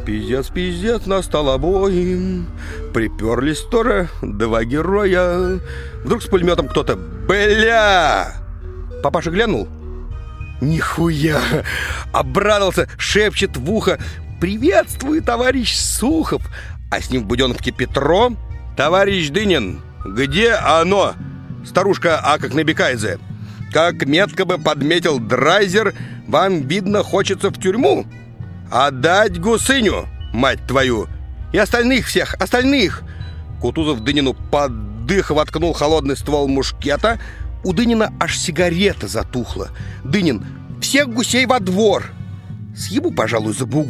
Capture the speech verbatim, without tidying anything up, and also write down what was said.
Пиздец, пиздец, настал обоим. Приперлись тоже два героя. Вдруг с пулеметом кто-то: бля! Папаша глянул. Нихуя! Обрадовался, шепчет в ухо: приветствую, товарищ Сухов. А с ним в буденовке Петро: товарищ Дынин, где оно? Старушка А как набекайзе. Как метко бы подметил Драйзер, вам, видно, хочется в тюрьму. Отдать гусыню, мать твою. И остальных всех, остальных. Кутузов Дынину под дых воткнул холодный ствол мушкета. У Дынина аж сигарета затухла. Дынин: всех гусей во двор. Съебу, пожалуй, за бугу.